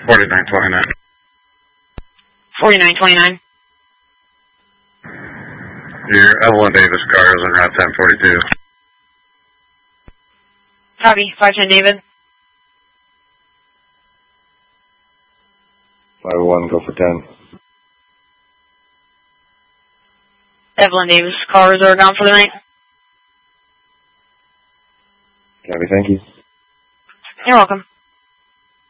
4929. 4929. Your Evelyn Davis car is on Route 1042. Copy. 510 David. 501, go for 10. Evelyn Davis, cars are gone for the night. Copy, thank you. You're welcome.